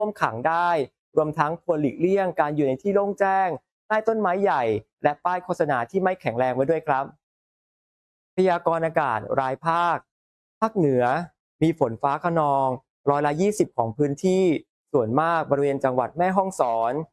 ท่วมขังได้รวมทั้งควรหลีกเลี่ยงการอยู่ในที่โล่งแจ้งใต้ต้นไม้ใหญ่และป้ายโฆษณาที่ไม่แข็งแรงไว้ด้วยครับพยากรณ์อากาศรายภาคภาคเหนือมีฝนฟ้าคะนองร้อยละ20ของพื้นที่ส่วนมากบริเวณจังหวัดแม่ฮ่องสอน